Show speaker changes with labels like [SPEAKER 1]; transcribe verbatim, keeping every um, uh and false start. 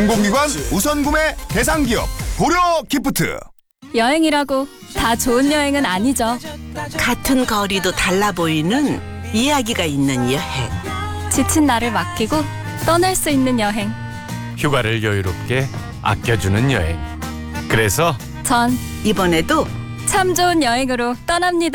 [SPEAKER 1] 공공기관 우선 구매 대상 기업 고려 기프트.
[SPEAKER 2] 여행이라고 다 좋은 여행은 아니죠.
[SPEAKER 3] 같은 거리도 달라 보이는 이야기가 있는 여행.
[SPEAKER 2] 지친 나를 맡기고 떠날 수 있는 여행.
[SPEAKER 4] 휴가를 여유롭게 아껴주는 여행. 그래서
[SPEAKER 2] 전
[SPEAKER 3] 이번에도
[SPEAKER 2] 참 좋은 여행으로 떠납니다.